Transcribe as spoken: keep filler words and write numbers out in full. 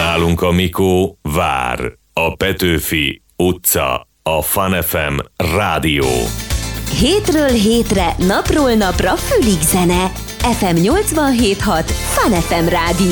Nálunk a Mikó vár. A Petőfi utca. A Fun ef em rádió. Hétről hétre, napról napra fülig zene. ef em nyolcvanhét hat Fun ef em rádió.